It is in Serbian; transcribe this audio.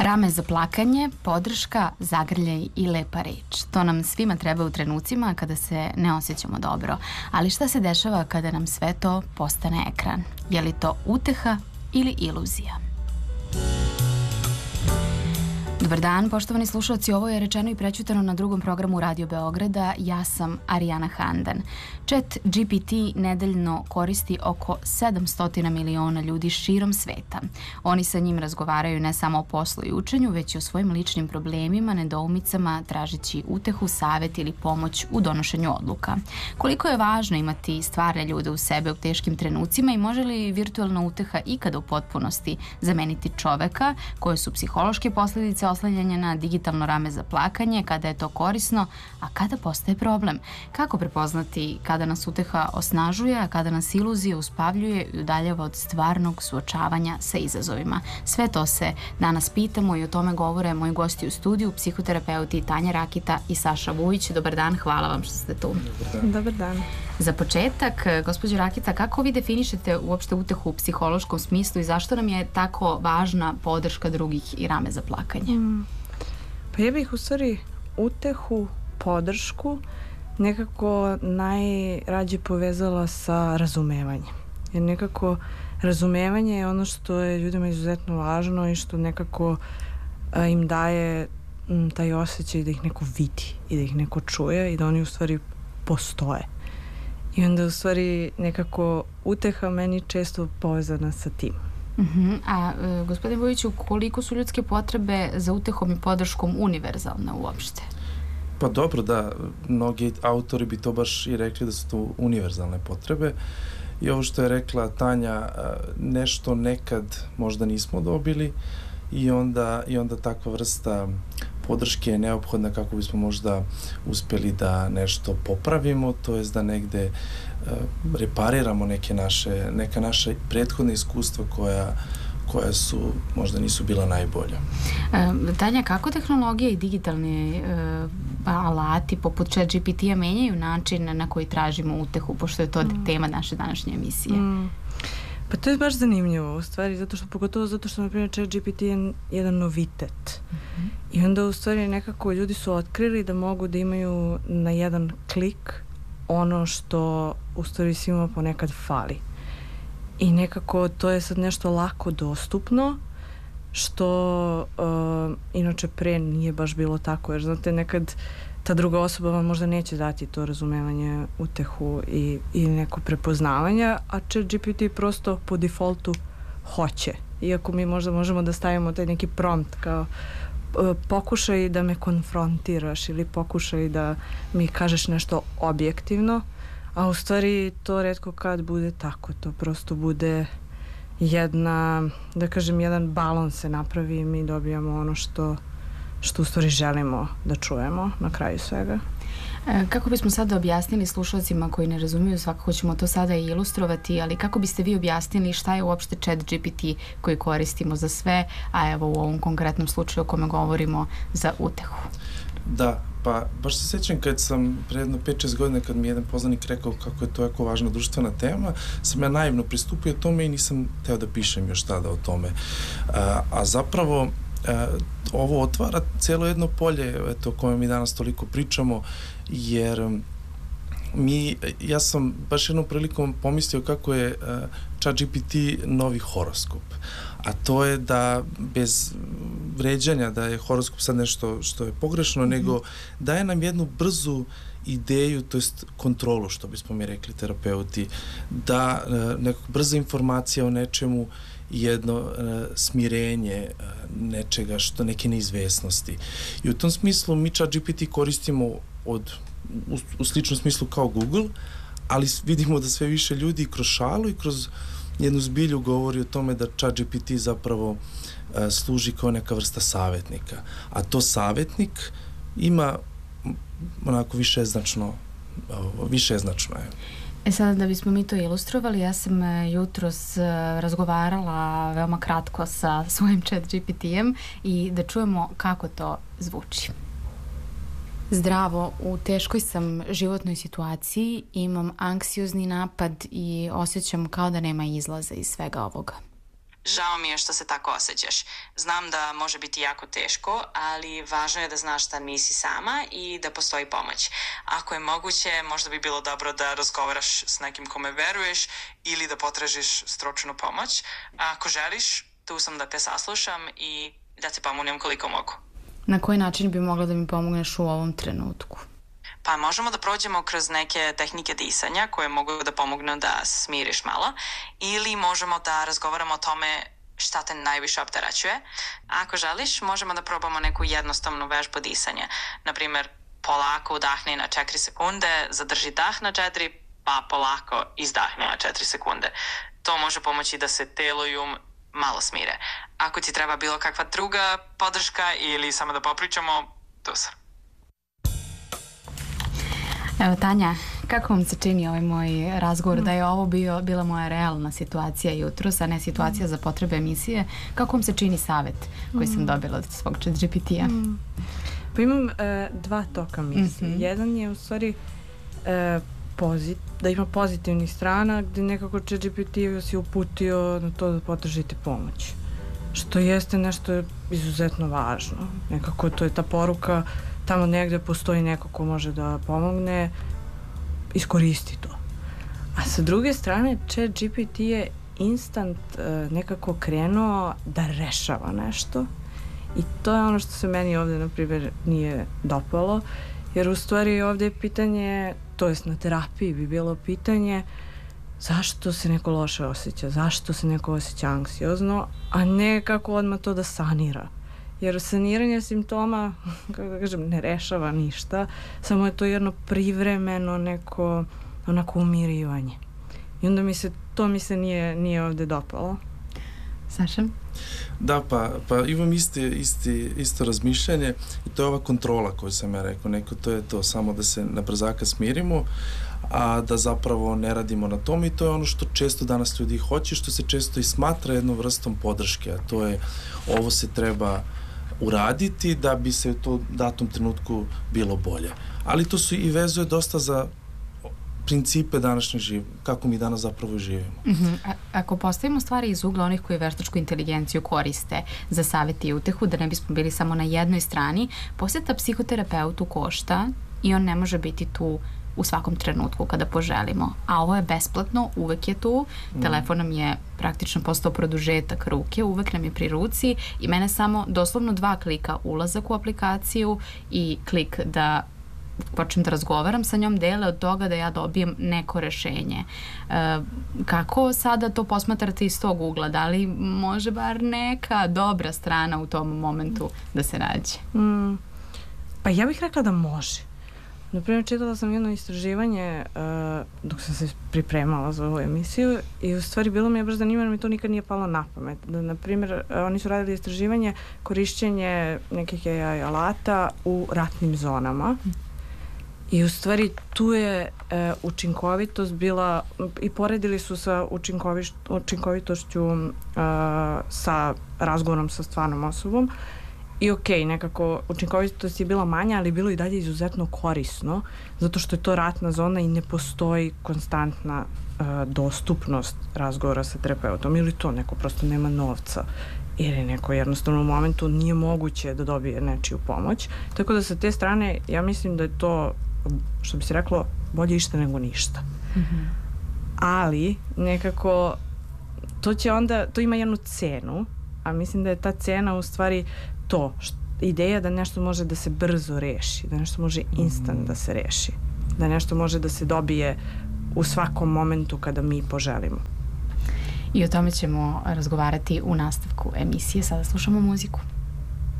Rame za plakanje, podrška, zagrljaj i lepa reč. To nam svima treba u trenucima kada se ne osjećamo dobro. Ali šta se dešava kada nam sve to postane ekran? Je li to uteha ili iluzija? Dobar dan, poštovani slušalci, ovo je rečeno i prećutano na drugom programu Radio Beograda. Ja sam Arijana Handan. Chat GPT nedeljno koristi oko 700 miliona ljudi širom sveta. Oni sa njim razgovaraju ne samo o poslu i učenju, već i o svojim ličnim problemima, nedoumicama, tražeći utehu, savet ili pomoć u donošenju odluka. Koliko je važno imati stvarne ljude u sebe u teškim trenucima i može li virtualna uteha ikada u potpunosti zameniti čoveka, koje su psihološke posledice oslanjanja na digitalno rame za plakanje, kada je to korisno, a kada postaje problem? Kako prepoznati kada nas uteha osnažuje, a kada nas iluzija uspavljuje i udaljava od stvarnog suočavanja sa izazovima? Sve to se danas pitamo i o tome govore moji gosti u studiju, psihoterapeuti Tanja Rakita i Saša Vujić. Dobar dan, hvala vam što ste tu. Dobar dan. Za početak, gospođo Rakita, kako vi definišete uopšte utehu u psihološkom smislu i zašto nam je tako važna podrška drugih i rame za plakanje? Pa ja bih u stvari utehu, podršku nekako najrađe povezala sa razumevanjem. Jer nekako razumevanje je ono što je ljudima izuzetno važno i što nekako im daje taj osjećaj da ih neko vidi i da ih neko čuje i da oni u stvari postoje. I onda u stvari nekako uteha meni često povezana sa tim. A gospodine Vujiću, koliko su ljudske potrebe za utehom i podrškom univerzalne uopšte? Pa dobro, da, mnogi autori bi to baš i rekli da su to univerzalne potrebe i ovo što je rekla Tanja, nešto nekad možda nismo dobili i onda takva vrsta podrške je neophodna kako bismo možda uspeli da nešto popravimo, to jest da negde repariramo neka naša prethodna iskustva koja su možda nisu bila najbolja. Tanja, kako tehnologija i digitalni alati poput chat GPT-a menjaju način na koji tražimo utehu, pošto je to tema naše današnje emisije? Pa to je baš zanimljivo u stvari, pogotovo zato što na primjer chat GPT je jedan novitet. I onda u stvari nekako ljudi su otkrili da mogu da imaju na jedan klik ono što u stvari svima ponekad fali. I nekako to je sad nešto lako dostupno, što inače pre nije baš bilo tako, jer znate, nekad ta druga osoba vam možda neće dati to razumevanje, utehu i neko prepoznavanja, a chat GPT prosto po defaultu hoće. Iako mi možda možemo da stavimo taj neki prompt kao pokušaj da me konfrontiraš ili pokušaj da mi kažeš nešto objektivno, a u stvari to retko kad bude tako. To prosto bude jedna, da kažem, jedan balans se napravi i mi dobijamo ono što u stvari želimo da čujemo na kraju svega. Kako bismo sada objasnili slušalcima koji ne razumiju, svakako ćemo to sada i ilustrovati, ali kako biste vi objasnili šta je uopšte chat GPT koji koristimo za sve, a evo u ovom konkretnom slučaju o kome govorimo za utehu? Da, pa baš se sjećam kad sam pre jedno 5-6 godina kad mi jedan poznanik rekao kako je to jako važna društvena tema, sam ja naivno pristupio tome i nisam teo da pišem još tada o tome. A zapravo ovo otvara cijelo jedno polje o kojem mi danas toliko pričamo, jer ja sam baš jednom prilikom pomislio kako je chat GPT novi horoskop, a to je da bez vređanja da je horoskop sad nešto što je pogrešno, nego daje nam jednu brzu ideju, to jest kontrolu, što bismo mi rekli terapeuti, da nekako brza informacija o nečemu, jedno smirenje nečega, neke neizvesnosti. I u tom smislu mi chat GPT koristimo u sličnom smislu kao Google, ali vidimo da sve više ljudi kroz šalu i kroz jednu zbilju govori o tome da chat GPT zapravo služi kao neka vrsta savjetnika. A to savjetnik ima onako višeznačno je. Sada da bismo mi to ilustrovali, ja sam jutros razgovarala veoma kratko sa svojim chat GPT-em i da čujemo kako to zvuči. Zdravo, u teškoj sam životnoj situaciji, imam anksiozni napad i osjećam kao da nema izlaza iz svega ovoga. Žao mi je što se tako osjećaš. Znam da može biti jako teško, ali važno je da znaš da nisi sama i da postoji pomoć. Ako je moguće, možda bi bilo dobro da razgovaraš s nekim kome veruješ ili da potražiš stručnu pomoć. Ako želiš, tu sam da te saslušam i da te pomognem koliko mogu. Na koji način bi mogla da mi pomogneš u ovom trenutku? Pa možemo da prođemo kroz neke tehnike disanja koje mogu da pomognu da se smiriš malo ili možemo da razgovaramo o tome šta te najviše opterećuje. Ako želiš, možemo da probamo neku jednostavnu vežbu disanja. Naprimjer, polako udahni na 4 sekunde, zadrži dah na 4, pa polako izdahni na 4 sekunde. To može pomoći da se telo i um malo smire. Ako ti treba bilo kakva druga podrška ili samo da popričamo, tu sam. Evo, Tanja, kako vam se čini ovaj moj razgovor, da je ovo bila moja realna situacija jutros, a ne situacija za potrebe emisije? Kako vam se čini savjet koji sam dobila od svog ChatGPT-a? Pa imam dva toka misli. Jedan je u stvari da ima pozitivnih strana gdje nekako ChatGPT si uputio na to da potražite pomoć. Što jeste nešto izuzetno važno. Nekako to je ta poruka, tamo negdje postoji neko ko može da pomogne, iskoristi to. A sa druge strane, ChatGPT je instant nekako krenuo da rešava nešto i to je ono što se meni ovdje, na primjer, nije dopalo, jer u stvari ovdje je pitanje, to jest na terapiji bi bilo pitanje zašto se neko loše osjeća, zašto se neko osjeća anksiozno, a ne kako odmah to da sanira. Jer saniranje simptoma, kako da kažem, ne rešava ništa, samo je to jedno privremeno neko onako umirivanje. I onda to mi se nije ovdje dopalo. Saša? Da, pa imam isto razmišljanje i to je ova kontrola koju sam ja rekao, to je to, samo da se na brzaka smirimo, a da zapravo ne radimo na tom i to je ono što često danas ljudi hoće, što se često i smatra jednom vrstom podrške, a to je ovo se treba uraditi da bi se u tom datom trenutku bilo bolje. Ali to su i vezuje dosta za principe današnjeg života, kako mi danas zapravo živimo. Ako postavimo stvari iz ugla onih koji veštačku inteligenciju koriste za savjet i utehu, da ne bismo bili samo na jednoj strani, posjeta psihoterapeutu košta i on ne može biti tu u svakom trenutku kada poželimo. A ovo je besplatno, uvek je tu, telefon nam je praktično postao produžetak ruke, uvek nam je pri ruci i mene samo doslovno 2 klika ulazak u aplikaciju i klik da počnem da razgovaram sa njom, dele od toga da ja dobijem neko rešenje. Kako sada to posmatrate iz tog ugla? Da li može bar neka dobra strana u tom momentu da se nađe? Pa ja bih rekla da može. Naprimjer, čitala sam jedno istraživanje dok sam se pripremala za ovu emisiju i u stvari bilo mi je baš zanimljivo, mi to nikad nije palo na pamet. Naprimjer, oni su radili istraživanje korišćenje nekih AI alata u ratnim zonama i u stvari tu je učinkovitost bila, i poredili su sa učinkovitošću sa razgovorom sa stvarnom osobom. I okej, nekako učinkovitost je bila manja, ali bilo i dalje izuzetno korisno, zato što je to ratna zona i ne postoji konstantna dostupnost razgovora sa terapeutom, ili to neko prosto nema novca, ili neko jednostavno u momentu nije moguće da dobije nečiju pomoć. Tako da sa te strane ja mislim da je to, što bi se reklo, bolje išta nego ništa. Ali nekako to ima jednu cenu, a mislim da je ta cena u stvari to, ideja da nešto može da se brzo reši, da nešto može instant da se reši, da nešto može da se dobije u svakom momentu kada mi poželimo. I o tome ćemo razgovarati u nastavku emisije. Sada slušamo muziku.